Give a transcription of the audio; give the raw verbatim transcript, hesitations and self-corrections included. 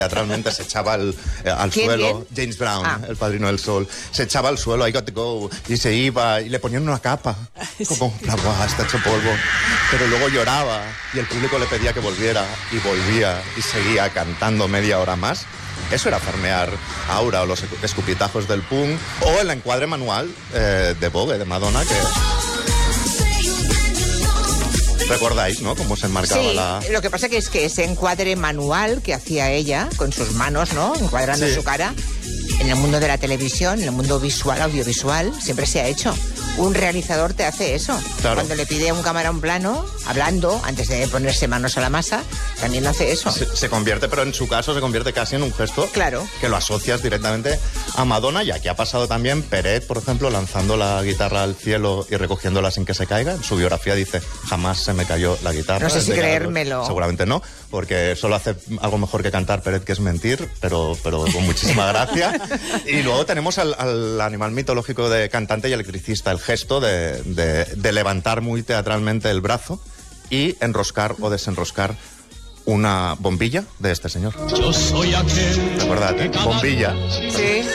Teatralmente se echaba al, eh, al ¿Quién, suelo. quién? James Brown, Ah. el padrino del sol. Se echaba al suelo, I got to go, y se iba, y le ponían una capa. Como, en plan, "Buah, está hecho polvo". Pero luego lloraba, y el público le pedía que volviera, y volvía, y seguía cantando media hora más. Eso era farmear Aura o los escupitajos del punk, o el encuadre manual eh, de Vogue, de Madonna, que... ¿Recordáis, no? Cómo se enmarcaba Sí, la... lo que pasa que es que ese encuadre manual que hacía ella, con sus manos, ¿no? Encuadrando Sí. su cara, en el mundo de la televisión, en el mundo visual, audiovisual, siempre se ha hecho. Un realizador te hace eso. Claro. Cuando le pide a un cámara un plano, hablando, antes de ponerse manos a la masa, también lo hace eso. Se, se convierte, pero en su caso se convierte casi en un gesto Claro. que lo asocias directamente a Madonna, y aquí ha pasado también Peret, por ejemplo, lanzando la guitarra al cielo y recogiéndola sin que se caiga. En su biografía dice, jamás se me cayó la guitarra. No sé si desde que la- creérmelo. Seguramente no, porque solo hace algo mejor que cantar Peret, que es mentir, pero, pero con muchísima gracia. Y luego tenemos al, al animal mitológico de cantante y electricista, el gesto de, de, de levantar muy teatralmente el brazo y enroscar o desenroscar una bombilla de este señor. Yo soy aquel. Recordad, ¿eh? Bombilla. Sí.